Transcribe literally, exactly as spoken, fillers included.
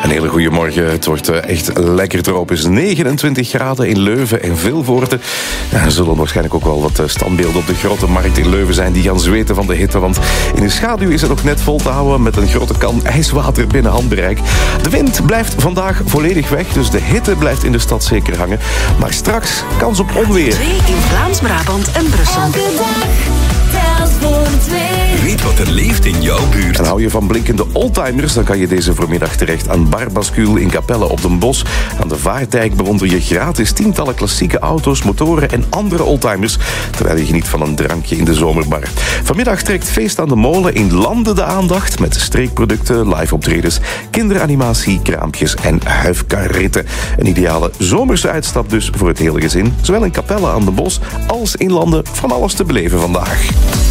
Een hele goede morgen. Het wordt echt lekker tropisch. negenentwintig graden in Leuven en Vilvoorde. Er zullen waarschijnlijk ook wel wat standbeelden op de grote markt in Leuven zijn die gaan zweten van de hitte. Want in de schaduw is het nog net vol te houden met een grote kan ijswater binnen handbereik. De wind blijft vandaag volledig weg, dus de hitte blijft in de stad zeker hangen. Maar straks kans op onweer. Twee in Vlaams-Brabant en Brussel. Elke dag telt voor twee. Weet wat er leeft in jouw buurt. En hou je van blinkende oldtimers, dan kan je deze voormiddag terecht aan Bar Bascule in Capelle op den Bosch. Aan de Vaartdijk bewonder je gratis tientallen klassieke auto's, motoren en andere oldtimers, terwijl je geniet van een drankje in de zomerbar. Vanmiddag trekt Feest aan de Molen in Landen de aandacht met streekproducten, live optredens, kinderanimatie, kraampjes en huifkarritten. Een ideale zomerse uitstap dus voor het hele gezin. Zowel in Capelle aan de Bosch als in Landen van alles te beleven vandaag.